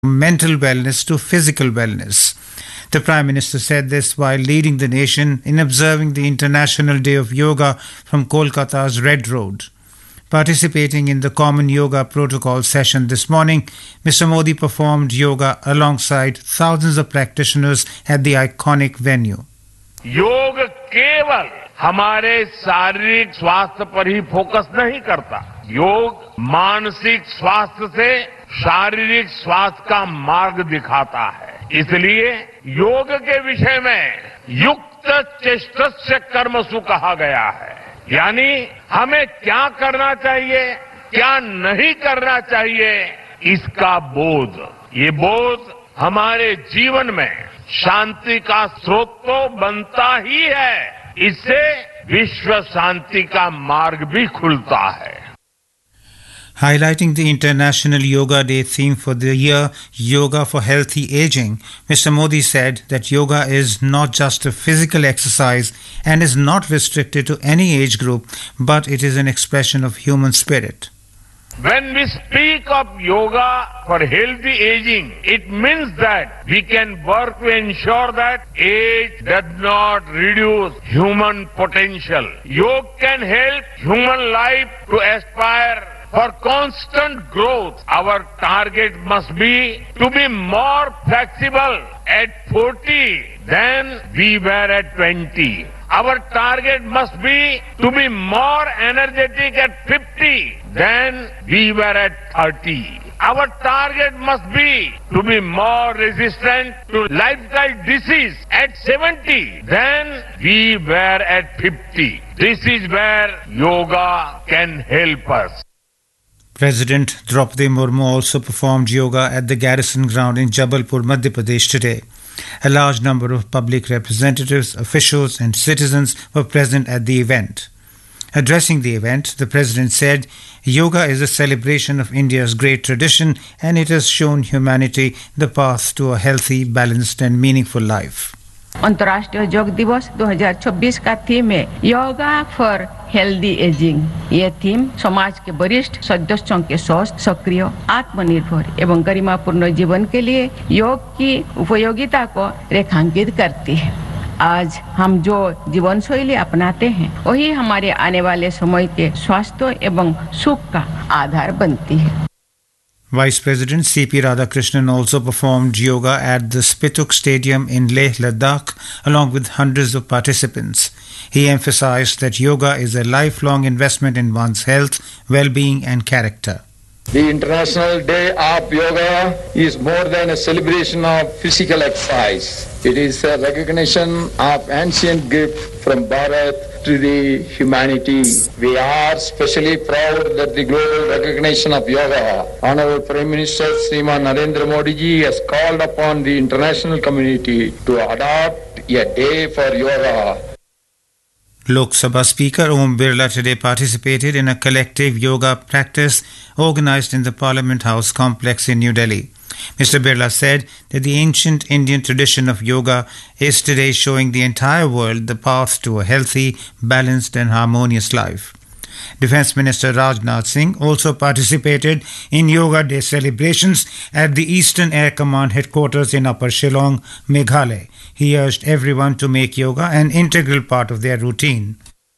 mental wellness to physical wellness. The Prime Minister said this while leading the nation in observing the International Day of Yoga from Kolkata's Red Road. Participating in the Common Yoga Protocol session this morning, Mr. Modi performed yoga alongside thousands of practitioners at the iconic venue. योग केवल हमारे शारीरिक स्वास्थ्य पर ही focus नहीं करता, योग मानसिक स्वास्थ्य से शारीरिक स्वास्थ्य का मार्ग दिखाता है। इसलिए योग के विषय में युक्त चेष्टस्य कर्मसु कहा गया है, यानी हमें क्या करना चाहिए, क्या नहीं करना चाहिए, इसका बोध। ये बोध हमारे जीवन में शांति का स्रोत तो बनता ही है, इससे विश्व शांति का मार्ग भी खुलता है। Highlighting the International Yoga Day theme for the year, Yoga for Healthy Aging, Mr. Modi said that yoga is not just a physical exercise and is not restricted to any age group, but it is an expression of human spirit. When we speak of yoga for healthy aging, it means that we can work to ensure that age does not reduce human potential. Yoga can help human life to aspire for constant growth. Our target must be to be more flexible at 40 than we were at 20. Our target must be to be more energetic at 50 than we were at 30. Our target must be to be more resistant to lifestyle disease at 70 than we were at 50. This is where yoga can help us. President Draupadi Murmu also performed yoga at the Garrison Ground in Jabalpur, Madhya Pradesh today. A large number of public representatives, officials and citizens were present at the event. Addressing the event, the President said, "Yoga is a celebration of India's great tradition and it has shown humanity the path to a healthy, balanced and meaningful life." अंतर्राष्ट्रीय योग दिवस 2026 का theme है yoga for healthy ageing. ये theme समाज के वरिष्ठ सदस्यों के स्वस्थ, सक्रिय, आत्मनिर्भर एवं गरिमापूर्ण जीवन के लिए योग की उपयोगिता को रेखांकित करती है। आज हम जो जीवन शैली अपनाते हैं वही हमारे आने वाले समय के स्वास्थ्य एवं सुख का आधार बनती है। Vice President C.P. Radhakrishnan also performed yoga at the Spituk Stadium in Leh, Ladakh, along with hundreds of participants. He emphasized that yoga is a lifelong investment in one's health, well-being and character. The International Day of Yoga is more than a celebration of physical exercise. It is a recognition of ancient gift from Bharat to the humanity. We are especially proud that the global recognition of yoga, Honorable Prime Minister Sriman Narendra Modi ji has called upon the international community to adopt a day for yoga. Lok Sabha Speaker Om Birla today participated in a collective yoga practice organized in the Parliament House complex in New Delhi. Mr. Birla said that the ancient Indian tradition of yoga is today showing the entire world the path to a healthy, balanced and harmonious life. Defence Minister Rajnath Singh also participated in Yoga Day celebrations at the Eastern Air Command headquarters in Upper Shillong, Meghalaya. He urged everyone to make yoga an integral part of their routine.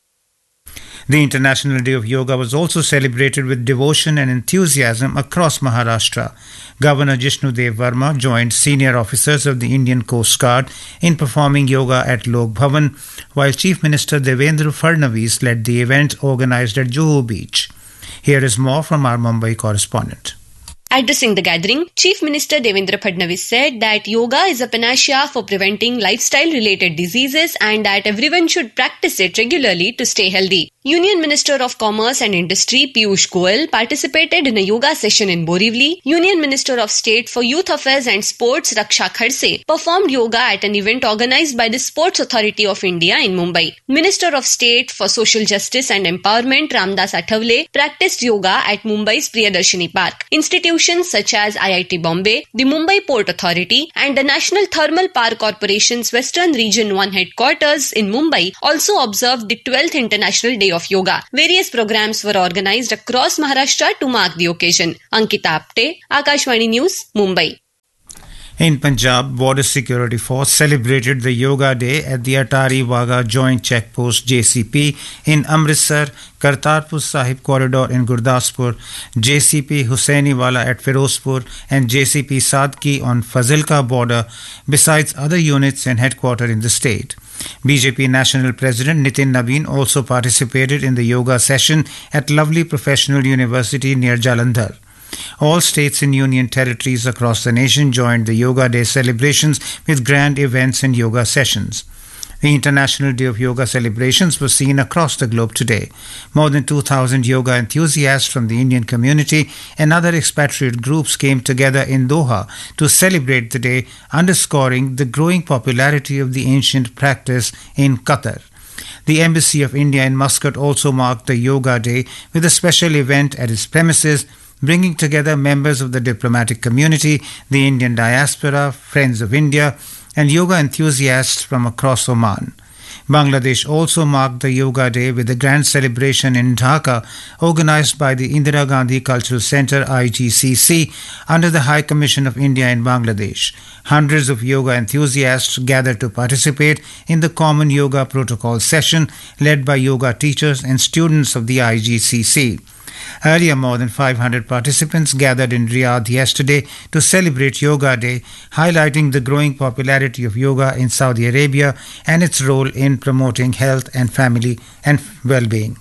The International Day of Yoga was also celebrated with devotion and enthusiasm across Maharashtra. Governor Jishnudev Verma joined senior officers of the Indian Coast Guard in performing yoga at Lok Bhavan, while Chief Minister Devendra Fadnavis led the event organized at Juhu Beach. Here is more from our Mumbai correspondent. Addressing the gathering, Chief Minister Devendra Fadnavis said that yoga is a panacea for preventing lifestyle-related diseases and that everyone should practice it regularly to stay healthy. Union Minister of Commerce and Industry Piyush Goyal participated in a yoga session in Borivali. Union Minister of State for Youth Affairs and Sports Raksha Khadse performed yoga at an event organized by the Sports Authority of India in Mumbai. Minister of State for Social Justice and Empowerment Ramdas Athavale practiced yoga at Mumbai's Priyadarshini Park. Institutions such as IIT Bombay, the Mumbai Port Authority and the National Thermal Power Corporation's Western Region 1 headquarters in Mumbai also observed the 12th International Day of Yoga. Various programs were organized across Maharashtra to mark the occasion. Ankita Apte, Akashvani News, Mumbai. In Punjab, Border Security Force celebrated the Yoga Day at the Atari Wagah Joint Checkpost JCP in Amritsar, Kartarpur Sahib Corridor in Gurdaspur, JCP Hussainiwala at Firozpur and JCP Sadki on Fazilka border, besides other units and headquarters in the state. BJP National President Nitin Nabin also participated in the yoga session at Lovely Professional University near Jalandhar. All states and union territories across the nation joined the Yoga Day celebrations with grand events and yoga sessions. The International Day of Yoga celebrations was seen across the globe today. More than 2,000 yoga enthusiasts from the Indian community and other expatriate groups came together in Doha to celebrate the day, underscoring the growing popularity of the ancient practice in Qatar. The Embassy of India in Muscat also marked the Yoga Day with a special event at its premises, bringing together members of the diplomatic community, the Indian diaspora, Friends of India, and yoga enthusiasts from across Oman. Bangladesh also marked the Yoga Day with a grand celebration in Dhaka, organized by the Indira Gandhi Cultural Center IGCC under the High Commission of India in Bangladesh. Hundreds of yoga enthusiasts gathered to participate in the Common Yoga Protocol session led by yoga teachers and students of the IGCC. Earlier, more than 500 participants gathered in Riyadh yesterday to celebrate Yoga Day, highlighting the growing popularity of yoga in Saudi Arabia and its role in promoting health and family and well-being.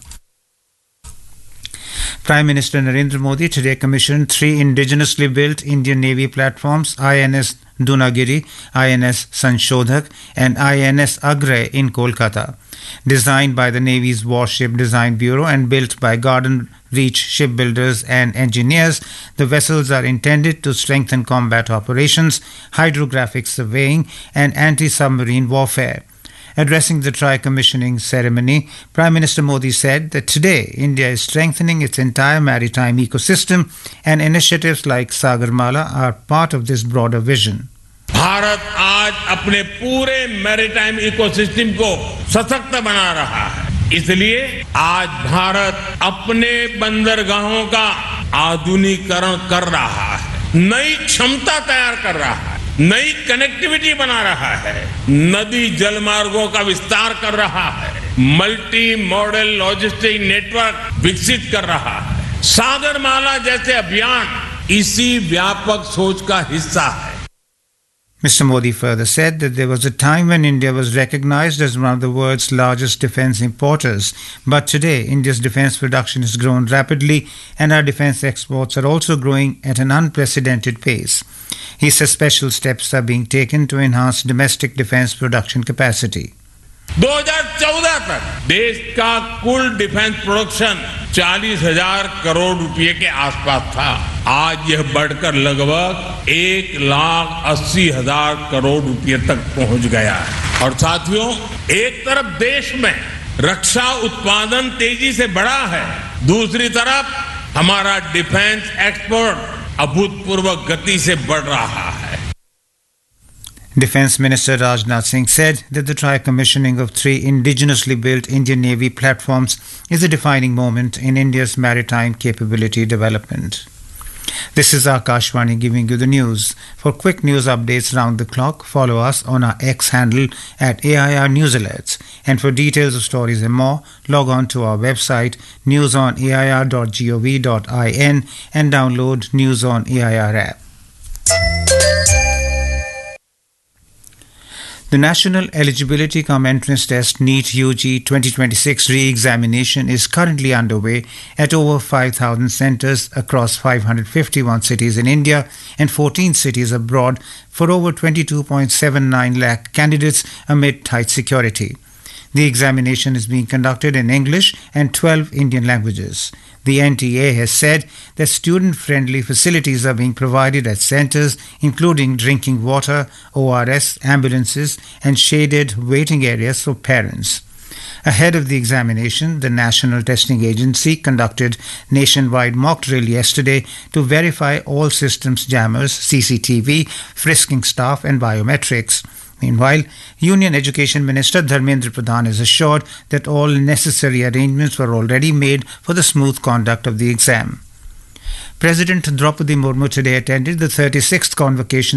Prime Minister Narendra Modi today commissioned 3 indigenously built Indian Navy platforms, INS Dunagiri, INS Sanshodhak and INS Agray in Kolkata. Designed by the Navy's Warship Design Bureau and built by Garden Reach shipbuilders and engineers, the vessels are intended to strengthen combat operations, hydrographic surveying and anti-submarine warfare. Addressing the tri-commissioning ceremony, Prime Minister Modi said that today India is strengthening its entire maritime ecosystem and initiatives like Sagarmala are part of this broader vision. Bharat आज अपने पूरे maritime ecosystem को सशक्त बना रहा है, इसलिए आज भारत अपने बंदरगाहों का आधुनिकीकरण कर रहा है, नई क्षमता तैयार कर रहा है, नई कनेक्टिविटी बना रहा है, नदी जलमार्गों का विस्तार कर रहा है, मल्टी मॉडल लॉजिस्टिक नेटवर्क विकसित कर रहा है। सागरमाला जैसे अभियान इसी व्यापक सोच का हिस्सा है। Mr. Modi further said that there was a time when India was recognized as one of the world's largest defense importers, but today India's defense production has grown rapidly and our defense exports are also growing at an unprecedented pace. He says special steps are being taken to enhance domestic defense production capacity. 2014 तक देश का कुल defence production 40,000 crore रुपए के आसपास था। आज यह बढ़कर लगभग 1,80,000 करोड़ रुपए तक पहुंच गया है। और साथियों, एक तरफ देश में रक्षा उत्पादन तेजी से बढ़ा है, दूसरी तरफ हमारा डिफेंस एक्सपोर्ट अभूतपूर्व गति से बढ़ रहा है। Defence Minister Rajnath Singh said that the tri-commissioning of 3 indigenously built Indian Navy platforms is a defining moment in India's maritime capability development. This is Akashvani giving you the news. For quick news updates round the clock, follow us on our X handle at AIR News Alerts. And for details of stories and more, log on to our website newsonair.gov.in and download News on AIR app. The National Eligibility Cum Entrance Test NEET UG 2026 re-examination is currently underway at over 5,000 centres across 551 cities in India and 14 cities abroad for over 22.79 lakh candidates amid tight security. The examination is being conducted in English and 12 Indian languages. The NTA has said that student-friendly facilities are being provided at centres, including drinking water, ORS, ambulances, and shaded waiting areas for parents. Ahead of the examination, the National Testing Agency conducted nationwide mock drill yesterday to verify all systems jammers, CCTV, frisking staff, and biometrics. Meanwhile, Union Education Minister Dharmendra Pradhan is assured that all necessary arrangements were already made for the smooth conduct of the exam. President Draupadi Murmu today attended the 36th convocation